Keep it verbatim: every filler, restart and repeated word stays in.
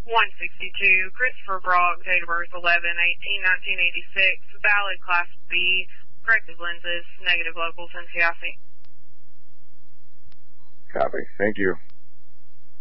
one sixty-two, Christopher Brock, date of birth eleven eighteen nineteen eighty-six, valid Class B, corrective lenses, negative local Cincinnati. Copy. Thank you.